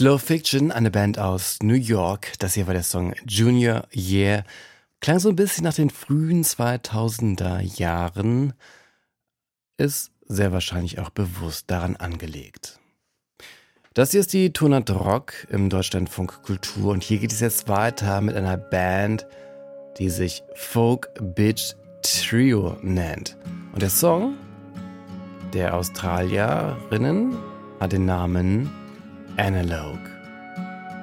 Slow Fiction, eine Band aus New York. Das hier war der Song Junior Year. Klang so ein bisschen nach den frühen 2000er Jahren. Ist sehr wahrscheinlich auch bewusst daran angelegt. Das hier ist die Tonart Rock im Deutschlandfunk Kultur und hier geht es jetzt weiter mit einer Band, die sich Folk Bitch Trio nennt. Und der Song der Australierinnen hat den Namen Analog.